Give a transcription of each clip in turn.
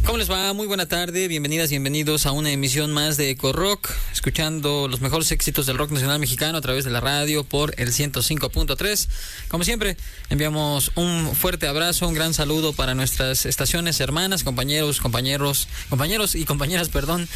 ¿Cómo les va? Muy buena tarde, bienvenidas, bienvenidos a una emisión más de Eco Rock, escuchando los mejores éxitos del rock nacional mexicano a través de la radio por el 105.3. Como siempre, enviamos un fuerte abrazo, un gran saludo para nuestras estaciones hermanas, compañeros y compañeras,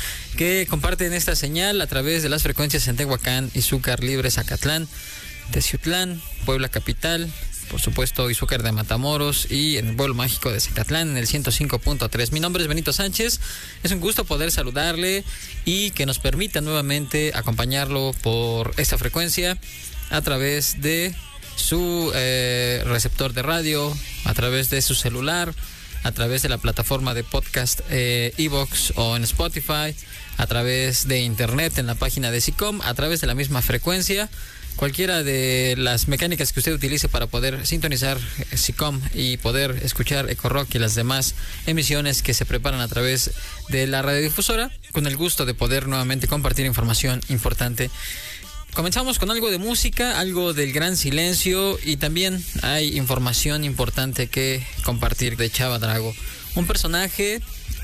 que comparten esta señal a través de las frecuencias en Tehuacán, Izúcar, Libre, Zacatlán, Teciutlán, Puebla Capital, por supuesto Izúcar de Matamoros y en el pueblo mágico de Zacatlán en el 105.3. Mi nombre es Benito Sánchez, es un gusto poder saludarle y que nos permita nuevamente acompañarlo por esta frecuencia a través de su receptor de radio, a través de su celular, a través de la plataforma de podcast iVoox o en Spotify, a través de internet en la página de SICOM, a través de la misma frecuencia. Cualquiera de las mecánicas que usted utilice para poder sintonizar SICOM y poder escuchar Eco Rock y las demás emisiones que se preparan a través de la radiodifusora, con el gusto de poder nuevamente compartir información importante. Comenzamos con algo de música, algo del Gran Silencio, y también hay información importante que compartir de Chava Drago, un personaje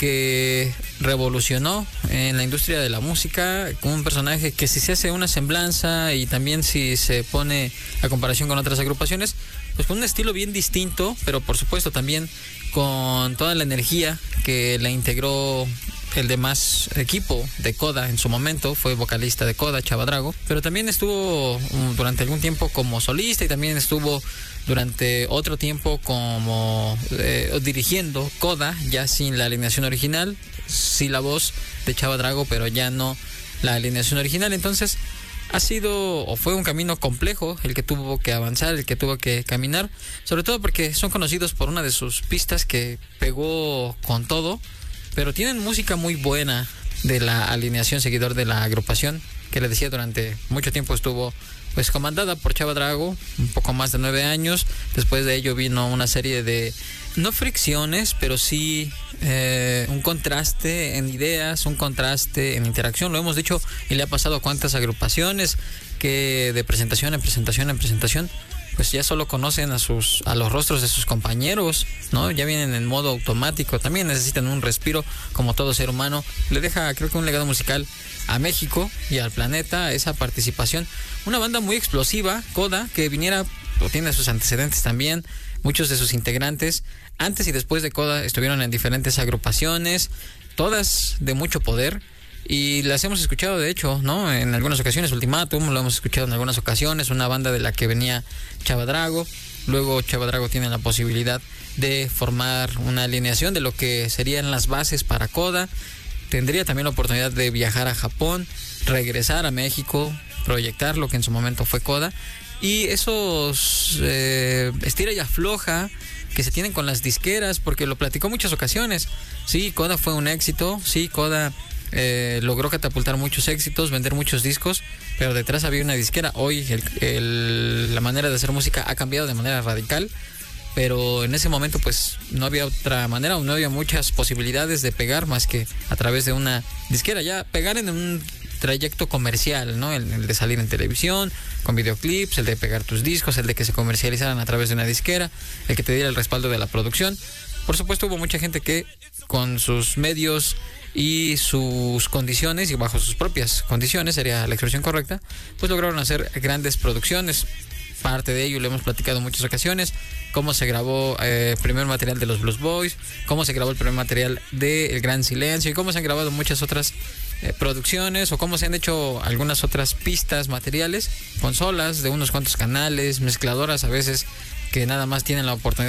que revolucionó en la industria de la música, un personaje que si se hace una semblanza y también si se pone a comparación con otras agrupaciones, pues con un estilo bien distinto, pero por supuesto también con toda la energía que le integró el demás equipo de Coda en su momento. Fue vocalista de Coda, Chava Drago, pero también estuvo durante algún tiempo como solista y también estuvo durante otro tiempo como dirigiendo Coda, ya sin la alineación original, sí la voz de Chava Drago, pero ya no la alineación original. Entonces ha sido o fue un camino complejo el que tuvo que avanzar, el que tuvo que caminar, sobre todo porque son conocidos por una de sus pistas que pegó con todo, pero tienen música muy buena de la alineación seguidor de la agrupación, que le decía durante mucho tiempo estuvo pues comandada por Chava Drago, un poco más de 9 años. Después de ello vino una serie de, no fricciones, pero sí un contraste en ideas, un contraste en interacción. Lo hemos dicho y le ha pasado a cuántas agrupaciones que de presentación en presentación pues ya solo conocen a los rostros de sus compañeros, ¿no? Ya vienen en modo automático, también necesitan un respiro como todo ser humano. Le deja, creo que un legado musical a México y al planeta esa participación. Una banda muy explosiva, Coda, que viniera, o tiene sus antecedentes también. Muchos de sus integrantes, antes y después de Coda, estuvieron en diferentes agrupaciones, todas de mucho poder. Y las hemos escuchado, de hecho, ¿no? En algunas ocasiones, Ultimátum, lo hemos escuchado en algunas ocasiones, una banda de la que venía Chava Drago. Luego Chava Drago tiene la posibilidad de formar una alineación de lo que serían las bases para Coda. Tendría también la oportunidad de viajar a Japón, regresar a México, proyectar lo que en su momento fue Coda. Y esos estira y afloja que se tienen con las disqueras, porque lo platicó muchas ocasiones. Sí, Coda fue un éxito, sí, Coda logró catapultar muchos éxitos, vender muchos discos, pero detrás había una disquera. Hoy la manera de hacer música ha cambiado de manera radical, pero en ese momento pues no había otra manera, o no había muchas posibilidades de pegar más que a través de una disquera. Ya pegar en un trayecto comercial, ¿no? El de salir en televisión con videoclips, el de pegar tus discos, el de que se comercializaran a través de una disquera, el que te diera el respaldo de la producción. Por supuesto hubo mucha gente que con sus medios y sus condiciones, y bajo sus propias condiciones sería la expresión correcta, pues lograron hacer grandes producciones. Parte de ello lo hemos platicado en muchas ocasiones, cómo se grabó el primer material de los Blues Boys, cómo se grabó el primer material de El Gran Silencio, y cómo se han grabado muchas otras producciones, o cómo se han hecho algunas otras pistas materiales, consolas de unos cuantos canales, mezcladoras a veces que nada más tienen la oportunidad